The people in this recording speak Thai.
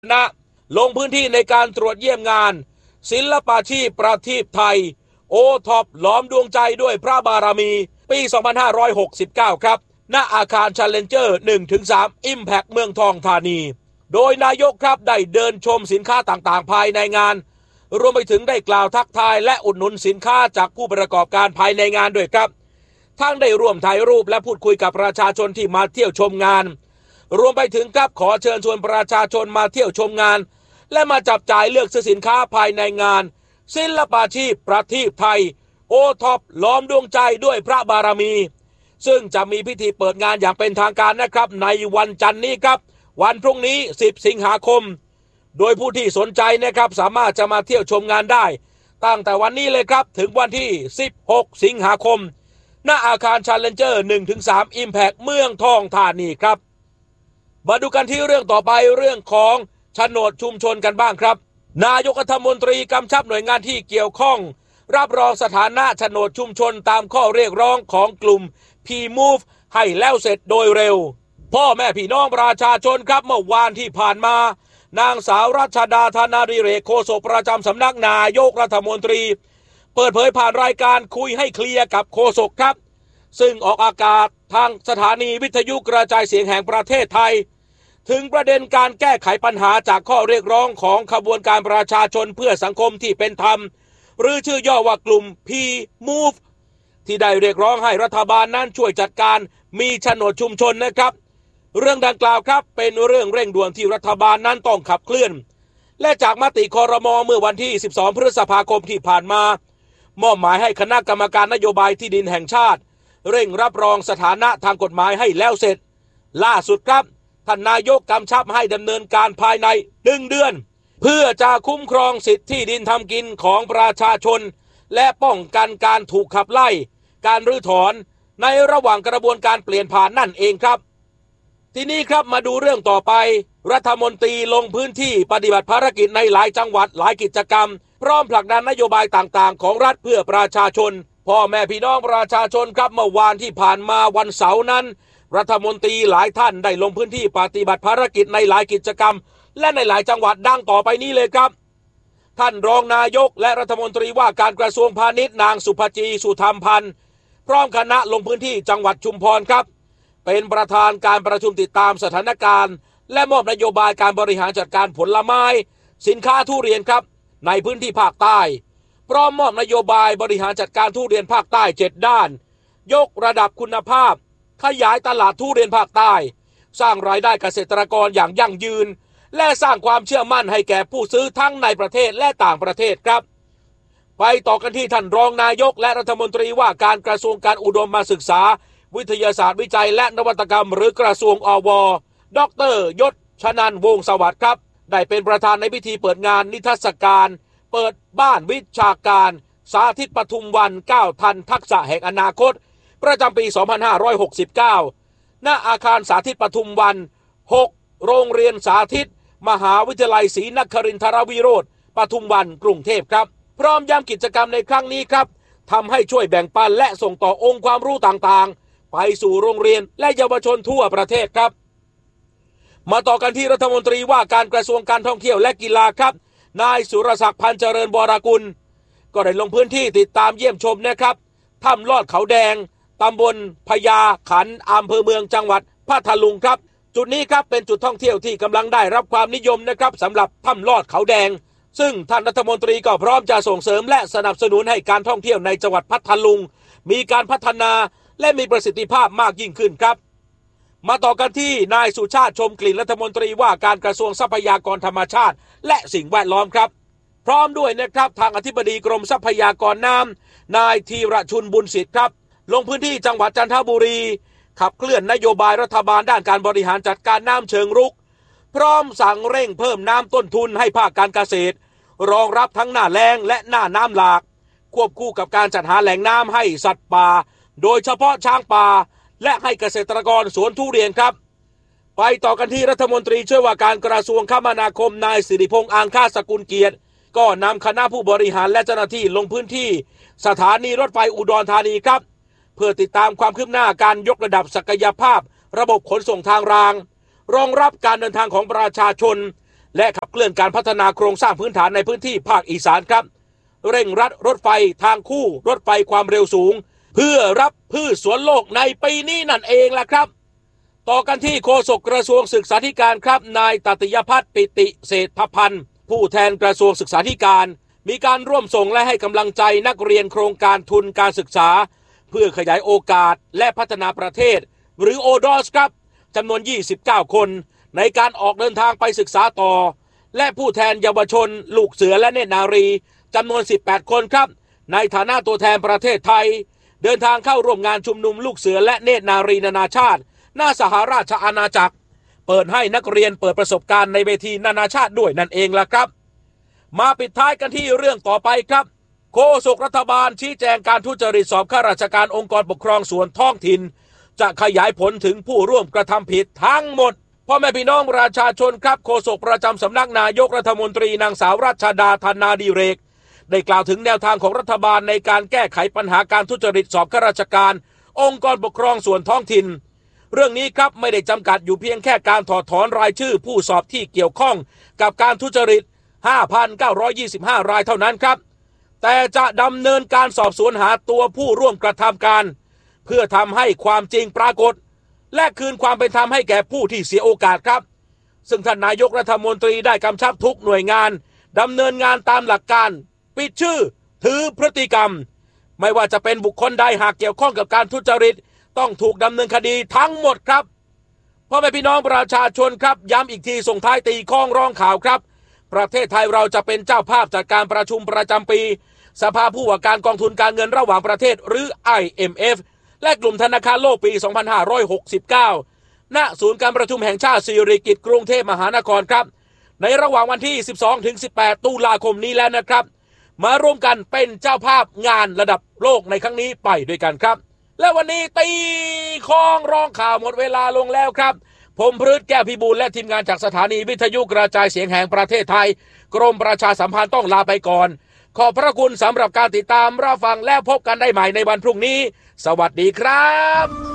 นะลงพื้นที่ในการตรวจเยี่ยมงานศิลปาชีพประทีปไทยโอท็อปหลอมดวงใจด้วยพระบารมีปี 2569 ครับณอาคาร Challenger 1-3 Impact เมืองทองธานีโดยนายกครับได้เดินชมสินค้าต่างๆภายในงานรวมไปถึงได้กล่าวทักทายและอุดหนุนสินค้าจากผู้ประกอบการภายในงานด้วยครับทั้งได้ร่วมถ่ายรูปและพูดคุยกับประชาชนที่มาเที่ยวชมงานรวมไปถึงครับขอเชิญชวนประชาชนมาเที่ยวชมงานและมาจับจ่ายเลือกซื้อสินค้าภายในงานศิลปาชีพประทีปไทยโอท็อปหลอมดวงใจด้วยพระบารมีซึ่งจะมีพิธีเปิดงานอย่างเป็นทางการนะครับในวันจันทร์นี้ครับวันพรุ่งนี้10 สิงหาคมโดยผู้ที่สนใจนะครับสามารถจะมาเที่ยวชมงานได้ตั้งแต่วันนี้เลยครับถึงวันที่16 สิงหาคมณอาคาร Challenger 1-3 Impact เมืองทองธานีครับมาดูกันที่เรื่องต่อไปเรื่องของโฉนดชุมชนกันบ้างครับนายกรัฐมนตรีกำชับหน่วยงานที่เกี่ยวข้องรับรองสถานะโฉนดชุมชนตามข้อเรียกร้องของกลุ่ม P-Move ให้แล้วเสร็จโดยเร็วพ่อแม่พี่น้องประชาชนครับเมื่อวานที่ผ่านมานางสาวรัชดาธนาดิเรกโฆษกประจำสำนักนายกรัฐมนตรีเปิดเผยผ่านรายการคุยให้เคลียร์กับโฆษกครับซึ่งออกอากาศทางสถานีวิทยุกระจายเสียงแห่งประเทศไทยถึงประเด็นการแก้ไขปัญหาจากข้อเรียกร้องของขบวนการประชาชนเพื่อสังคมที่เป็นธรรมหรือชื่อย่อว่ากลุ่ม P-Move ที่ได้เรียกร้องให้รัฐบาลนั้นช่วยจัดการมีโฉนดชุมชนนะครับเรื่องดังกล่าวครับเป็นเรื่องเร่งด่วนที่รัฐบาลนั้นต้องขับเคลื่อนและจากมติครม.เมื่อวันที่12 พฤษภาคมที่ผ่านมามอบหมายให้คณะกรรมการนโยบายที่ดินแห่งชาติเร่งรับรองสถานะทางกฎหมายให้แล้วเสร็จล่าสุดครับท่านนายกกำชับให้ดำเนินการภายใน1 เดือนเพื่อจะคุ้มครองสิทธิที่ดินทำกินของประชาชนและป้องกันการถูกขับไล่การรื้อถอนในระหว่างกระบวนการเปลี่ยนผ่านนั่นเองครับทีนี้ครับมาดูเรื่องต่อไปรัฐมนตรีลงพื้นที่ปฏิบัติภารกิจในหลายจังหวัดหลายกิจกรรมพร้อมผลักดันนโยบายต่างๆของรัฐเพื่อประชาชนพ่อแม่พี่น้องประชาชนครับเมื่อวานที่ผ่านมาวันเสาร์นั้นรัฐมนตรีหลายท่านได้ลงพื้นที่ปฏิบัติภารกิจในหลายกิจกรรมและในหลายจังหวัดดังต่อไปนี้เลยครับท่านรองนายกและรัฐมนตรีว่าการกระทรวงพาณิชย์นางสุภจีสุธรรมพันธ์พร้อมคณะลงพื้นที่จังหวัดชุมพรครับเป็นประธานการประชุมติดตามสถานการณ์และมอบนโยบายการบริหารจัดการผลไม้สินค้าทุเรียนครับในพื้นที่ภาคใต้พร้อมมอบนโยบายบริหารจัดการทุเรียนภาคใต้7 ด้านยกระดับคุณภาพขยายตลาดทุเรียนภาคใต้สร้างรายได้เกษตรกรอย่างยั่งยืนและสร้างความเชื่อมั่นให้แก่ผู้ซื้อทั้งในประเทศและต่างประเทศครับไปต่อกันที่ท่านรองนายกและรัฐมนตรีว่าการกระทรวงการอุดมศึกษาวิทยาศาสตร์วิจัยและนวัตกรรมหรือกระทรวงอว.ดร.ยศชนันท์วงศ์สวัสดิ์ครับได้เป็นประธานในพิธีเปิดงานนิทรรศการเปิดบ้านวิชาการสาธิตปทุมวัน9 ทันทักษะแห่งอนาคตประจำปี 2569 ณ อาคารสาธิตปทุมวัน 6 โรงเรียนสาธิตมหาวิทยาลัยศรีนครินทรวิโรธปทุมวันกรุงเทพครับพร้อมย้ำกิจกรรมในครั้งนี้ครับทำให้ช่วยแบ่งปันและส่งต่อองค์ความรู้ต่างๆไปสู่โรงเรียนและเยาวชนทั่วประเทศครับมาต่อกันที่รัฐมนตรีว่าการกระทรวงการท่องเที่ยวและกีฬาครับนายสุรศักดิ์พันธ์เจริญวรกุลก็ได้ลงพื้นที่ติดตามเยี่ยมชมนะครับถ้ำลอดเขาแดงตำบลพญาขันอำเภอเมืองจังหวัดพัทลุงครับจุดนี้ครับเป็นจุดท่องเที่ยวที่กำลังได้รับความนิยมนะครับสำหรับถ้ำลอดเขาแดงซึ่งท่านรัฐมนตรีก็พร้อมจะส่งเสริมและสนับสนุนให้การท่องเที่ยวในจังหวัดพัทลุงมีการพัฒนาและมีประสิทธิภาพมากยิ่งขึ้นครับมาต่อกันที่นายสุชาติชมกลิ่นรัฐมนตรีว่าการกระทรวงทรัพยากรธรรมชาติและสิ่งแวดล้อมครับพร้อมด้วยนะครับทางอธิบดีกรมทรัพยากรน้ำนายธีรชุนบุญสิทธิ์ครับลงพื้นที่จังหวัดจันทบุรีขับเคลื่อนนโยบายรัฐบาลด้านการบริหารจัดการน้ำเชิงรุกพร้อมสั่งเร่งเพิ่มน้ำต้นทุนให้ภาคการเกษตรรองรับทั้งหน้าแล้งและหน้าน้ำหลากควบคู่กับการจัดหาแหล่งน้ำให้สัตว์ป่าโดยเฉพาะช้างป่าและให้เกษตรกรสวนทุเรียนครับไปต่อกันที่รัฐมนตรีช่วยว่าการกระทรวงคมนาคมนายสิริพงษ์อังคาสกุลเกียรติก็นำคณะผู้บริหารและเจ้าหน้าที่ลงพื้นที่สถานีรถไฟอุดรธานีครับเพื่อติดตามความคืบหน้าการยกระดับศักยภาพระบบขนส่งทางรางรองรับการเดินทางของประชาชนและขับเคลื่อนการพัฒนาโครงสร้างพื้นฐานในพื้นที่ภาคอีสานครับเร่งรัดรถไฟทางคู่รถไฟความเร็วสูงเพื่อรับพืชสวนโลกในปีนี้นั่นเองล่ะครับต่อกันที่โฆษกกระทรวงศึกษาธิการครับนายตติยพัฒน์ปิติเศรษฐพันธ์ผู้แทนกระทรวงศึกษาธิการมีการร่วมส่งและให้กำลังใจนักเรียนโครงการทุนการศึกษาเพื่อขยายโอกาสและพัฒนาประเทศหรือ ODOS ครับจำนวน 29 คนในการออกเดินทางไปศึกษาต่อและผู้แทนเยาวชนลูกเสือและเนตรนารีจำนวน 18 คนครับในฐานะตัวแทนประเทศไทยเดินทางเข้าร่วมงานชุมนุมลูกเสือและเนตรนารีนานาชาติหน้าสหราชอาณาจักรเปิดให้นักเรียนเปิดประสบการณ์ในเวทีนานาชาติด้วยนั่นเองล่ะครับมาปิดท้ายกันที่เรื่องต่อไปครับโฆษกรัฐบาลชี้แจงการทุจริตสอบข้าราชการองค์กรปกครองส่วนท้องถิ่นจะขยายผลถึงผู้ร่วมกระทำผิดทั้งหมดพ่อแม่พี่น้องประชาชนครับโฆษกประจำสำนักนายกรัฐมนตรีนางสาวรัชดาธนาดิเรกได้กล่าวถึงแนวทางของรัฐบาลในการแก้ไขปัญหาการทุจริตสอบข้าราชการองค์กรปกครองส่วนท้องถิ่นเรื่องนี้ครับไม่ได้จำกัดอยู่เพียงแค่การถอดถอนรายชื่อผู้สอบที่เกี่ยวข้องกับการทุจริต 5,925 รายเท่านั้นครับแต่จะดำเนินการสอบสวนหาตัวผู้ร่วมกระทำการเพื่อทำให้ความจริงปรากฏและคืนความเป็นธรรมให้แก่ผู้ที่เสียโอกาสครับซึ่งท่านนายกรัฐมนตรีได้กำชับทุกหน่วยงานดำเนินงานตามหลักการปิดชื่อถือพฤติกรรมไม่ว่าจะเป็นบุคคลใดหากเกี่ยวข้องกับการทุจริตต้องถูกดำเนินคดีทั้งหมดครับพ่อแม่พี่น้องประชาชนครับย้ำอีกทีส่งท้ายตีข้องร้องข่าวครับประเทศไทยเราจะเป็นเจ้าภาพจัดการประชุมประจำปีสภาผู้ว่าการกองทุนการเงินระหว่างประเทศหรือ IMF และกลุ่มธนาคารโลกปี 2569 ณ ศูนย์การประชุมแห่งชาติสิริกิติ์กรุงเทพมหานครครับในระหว่างวันที่ 12-18 ตุลาคมนี้แล้วนะครับมาร่วมกันเป็นเจ้าภาพงานระดับโลกในครั้งนี้ไปด้วยกันครับและวันนี้ตีข้องร้องข่าวหมดเวลาลงแล้วครับผมพฤทธิ์แก้วพิบูลและทีมงานจากสถานีวิทยุกระจายเสียงแห่งประเทศไทยกรมประชาสัมพันธ์ต้องลาไปก่อนขอบพระคุณสำหรับการติดตามรับฟังและพบกันได้ใหม่ในวันพรุ่งนี้สวัสดีครับ